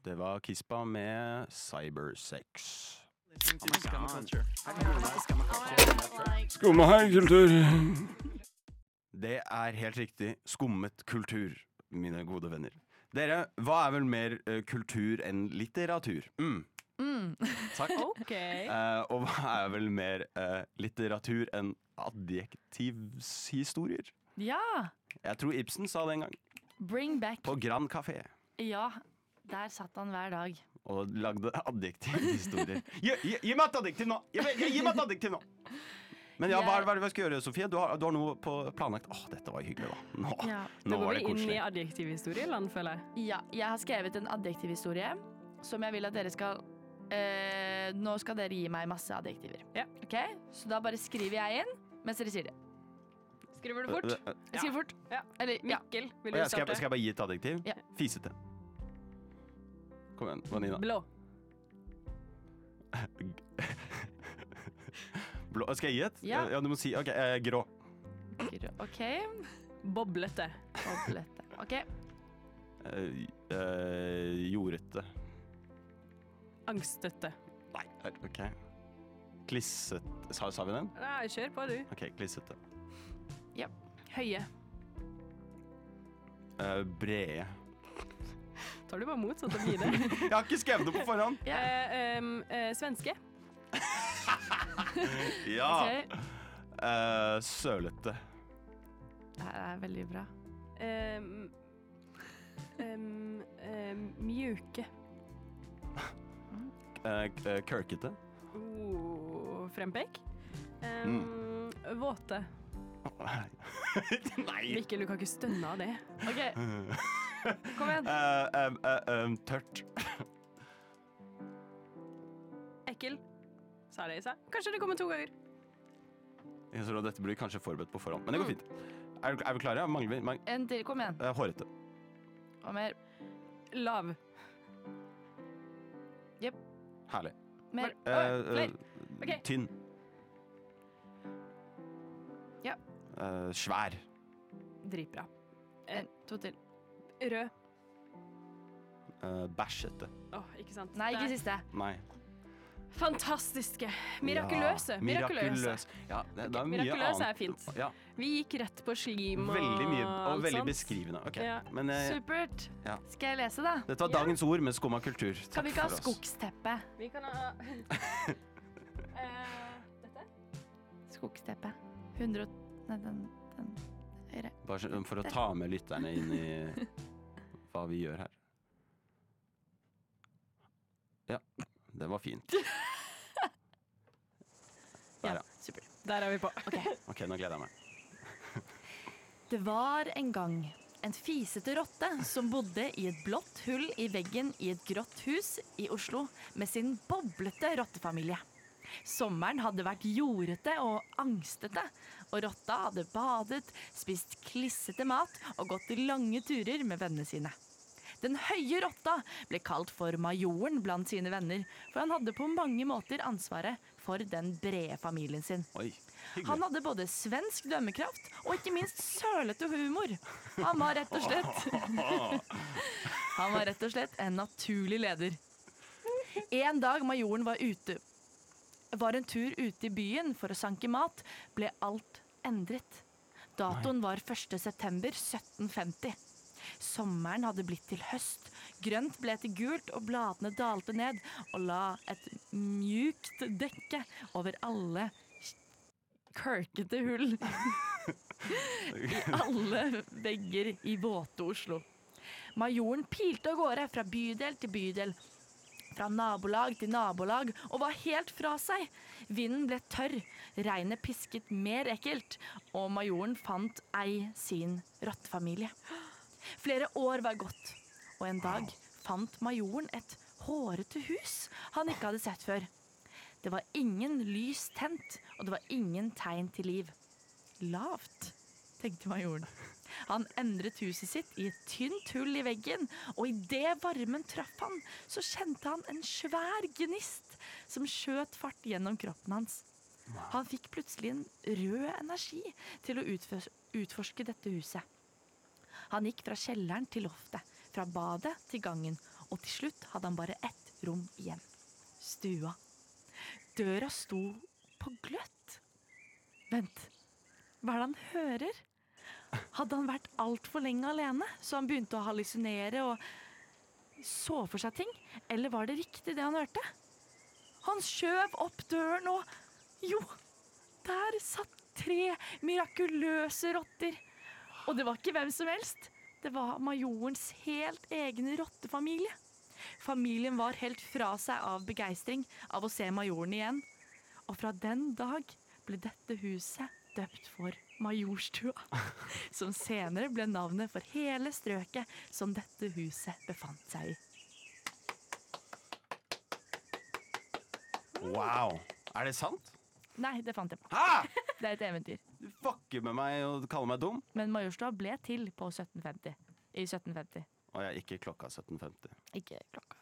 Det var Kispa med Cybersex. Skumma hei, kultur. Det helt riktig. Skummet kultur, mine gode venner. Dere, hva vel mer kultur enn litteratur? Takk. Okay. Og hva vel mer litteratur enn adjektivshistorier? Ja! Jeg tror Ibsen sa det en gang. Bring back. På Grand Café. Ja, der satt han hver dag. Og lagde adjektivhistorier. Gi meg et adjektiv nå! Gi meg et adjektiv nå! Men ja, hva er det vi skal gjøre, Sofie? Du har noe på planlagt. Dette var hyggelig, da. Nå Da går var vi det inn koselig. i adjektivhistorieland, føler jeg. Ja, jeg har skrevet en adjektivhistorie som jeg vil at dere skal nå skal dere gi meg masse adjektiver. Ja. Ok? Så da bare skriver jeg inn mens dere sier det. Skriver du fort? Jeg skriver fort. Ja. Eller, ja. Mikkel, vil du Skal starte? jeg bare gi et adjektiv? Ja. Fisete. Kom igjen, Vanina. Blå. Blå. Skal jeg gi et? Ja. Ja, du må si. Ok, grå. Ok. Boblete. Boblete. Ok. Jordete. Angstete. Nei, ok. Klissete. Sa vi den? Nei, kjør på, du. Ok, klissete. Høye. Brede. Tar du bare motsatt og blir det? Jeg har ikke skrevet det på forhånd. Svenske. Ja. Ok. Sølete. Det her veldig bra. Mjuke. Kirkete. Frempek. Våte. Nei. Mikkel, du kan ikke stønne av det. Ok, kom igjen. Tørt. Ekkel. Sa det i seg. Kanskje det kommer 2 ganger. Jeg tror dette blir kanskje forberedt på forhånd, men det går fint. Er vi klare? Mangler vi? En til, kom igjen. Hårete. Og mer. Lav. Herlig. Mer. Flere. Ok. Tynn. Ja. Svær. Dritbra. En, 2 til. Rød. Bæsjete. Ikke sant? Nei, ikke siste. Nei. Fantastiske. Mirakuløse. Ja, mirakuløs. Ja, det er mye Mirakuløse annet. fint. Ja, Vi gikk rett på slim og veldig mye, og alt veldig sånt. beskrivende. Ok, Ja. men Supert. ja. Skal jeg lese da? Dette var dagens ord med Skumma kultur. Kan Takk vi ikke ha for oss. skogsteppe? Vi kan ha dette? Skogsteppe. 100... Nei, den høyre. Bare for å ta med lytterne inn i hva vi gjør her. Ja, det var fint. Der, ja. Supert. Der er vi på. Ok, nå gleder jeg meg. Det var en gang en fisete rotte som bodde i et blått hull i veggen i et grått hus i Oslo med sin boblete rottefamilie. Sommeren hadde vært jordete og angstete, og rotta hadde badet, spist klissete mat og gått lange turer med vennene sine. Den høye rotta ble kalt for majoren blant sine venner, for han hadde på mange måter ansvaret for den brede familien sin. Oi, hyggelig. Han hadde både svensk dømmekraft og ikke minst sølete humor. Han var rett og slett en naturlig leder. En dag majoren var en tur ute i byen for å sanke mat, ble alt endret. Datoen var 1. september 1750. Sommeren hadde blitt til høst. Grønt ble til gult, og bladene dalte ned og la et mjukt dekke over alle kørkete hull i alle vegger i våte Oslo. Majoren pilte av gårde fra bydel til bydel, fra nabolag til nabolag, og var helt fra seg. Vinden ble tørr, regnet pisket mer ekkelt, og majoren fant ei sin rottefamilie. Flere år var gått, og en dag fant majoren et hårete hus han ikke hadde sett før. Det var ingen lys tent, og det var ingen tegn til liv. Lavt, tenkte majoren. Han endret huset sitt i et tynt hull i veggen, og i det varmen traff han, så kjente han en svær gnist som skjøt fart gjennom kroppen hans. Han fikk plutselig en rød energi til å utforske dette huset. Han gikk fra kjelleren til loftet, fra badet til gangen, og til slutt hadde han bare ett rom igjen. Stua. Døra sto på gløtt. Vent, hva er det han hører? Hadde han vært alt for lenge alene, så han begynte å hallusinere og så for seg ting? Eller var det riktig det han hørte? Han skjøv opp døren og... Jo, der satt 3 mirakuløse rotter. Og det var ikke hvem som helst. Det var majorens helt egen rottefamilie. Familien var helt fra seg av begeistring av å se majoren igjen. Og fra den dag ble dette huset døpt for Majorstua, som senere ble navnet for hele strøket som dette huset befant seg i. Wow. Er det sant? Nei, det fant jeg på. Hæ? Det er et eventyr. Du fucker med meg og kaller meg dum? Men Majorstua ble til på 1750. I 1750. Og jeg er ikke klokka 17.50. Ikke klokka.